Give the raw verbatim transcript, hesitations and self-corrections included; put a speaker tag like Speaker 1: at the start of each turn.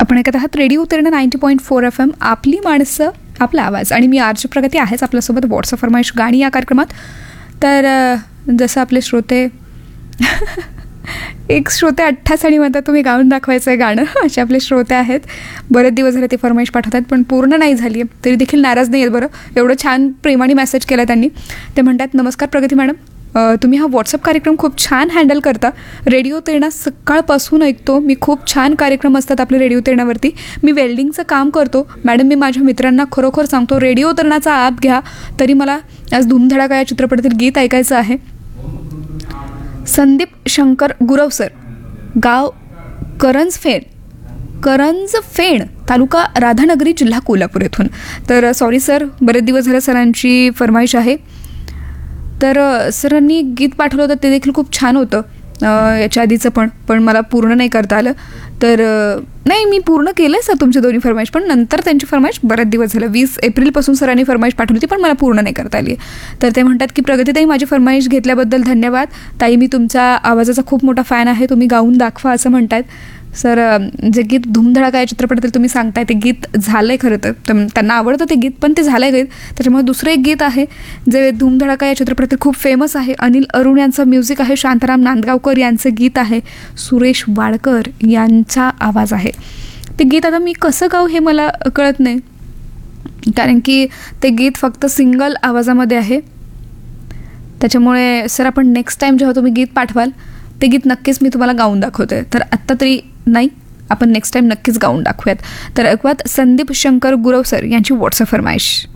Speaker 1: आपण ऐकत आहात रेडिओ उत्तीर्ण ninety point four F M, आपली माणसं आपला आवाज. आणि मी आरची प्रगती आहेच आपल्यासोबत व्हॉट्सअप फरमाईश गाणी या कार्यक्रमात. तर जसं आपले श्रोते एक श्रोते अठ्ठास आणि म्हणतात तुम्ही गाऊन दाखवायचं आहे गाणं, असे आपले श्रोते आहेत. बरेच दिवस झाले ते फरमाईश पाठवतात पण पूर्ण नाही झाली आहे, तरी देखील नाराज नाही आहेत. बरं, एवढं छान प्रेमाने मेसेज केला त्यांनी. ते म्हणतात, नमस्कार प्रगती मॅडम, तुम्ही हा व्हॉट्सअप कार्यक्रम खूप छान हँडल करता. रेडिओ तेरणा सकाळपासून ऐकतो मी. खूप छान कार्यक्रम असतात आपले रेडिओ तेरणावरती. मी वेल्डिंगचं काम करतो मॅडम. मी माझ्या मित्रांना खरोखर सांगतो रेडिओ तेरणाचा ॲप घ्या. तरी मला आज धूमधडाका या चित्रपटातील गीत ऐकायचं आहे. संदीप शंकर गुरव सर, गाव करंजफेण करंजफेण तालुका राधानगरी, जिल्हा कोल्हापूर येथून. तर सॉरी सर, बरेच दिवस झाले सरांची फरमाईश आहे. तर सरांनी गीत पाठवलं होतं ते देखील खूप छान होतं याच्या आधीचं पण पण मला पूर्ण नाही करता आलं. तर नाही, मी पूर्ण केलं आहे सर तुमची दोन्ही फरमाईश, पण नंतर त्यांची फरमाईश बरेच दिवस झालं. वीस एप्रिलपासून सरांनी फरमाईश पाठवली होती पण मला पूर्ण नाही करता आली. तर ते म्हणतात की प्रगतीताई, माझी फरमाईश घेतल्याबद्दल धन्यवाद ताई. मी तुमच्या आवाजाचा खूप मोठा फॅन आहे, तुम्ही गाऊन दाखवा असं म्हणतात. सर, जे गीत धूमधडाका या चित्रपटातील तुम्ही सांगताय ते गीत झालं आहे खरं तर. त्यांना आवडतं ते गीत, पण ते झालं आहे गीत. त्याच्यामुळे दुसरं एक गीत आहे जे धूमधडाका या चित्रपटातील खूप फेमस आहे. अनिल अरुण यांचं म्युझिक आहे, शांताराम नांदगावकर यांचं गीत आहे, सुरेश वाडकर यांचा आवाज आहे. ते गीत आता मी कसं गाऊ हे मला कळत नाही, कारण की ते गीत फक्त सिंगल आवाजामध्ये आहे. त्याच्यामुळे सर, आपण नेक्स्ट टाईम जेव्हा तुम्ही गीत पाठवाल ते गीत नक्कीच मी तुम्हाला गाऊन दाखवते. तर आत्ता तरी नाही, आपण नेक्स्ट टाईम नक्कीच गाऊन दाखवूयात. तर ऐकूयात संदीप शंकर गुरव सर यांची व्हॉट्सअप फरमाईश.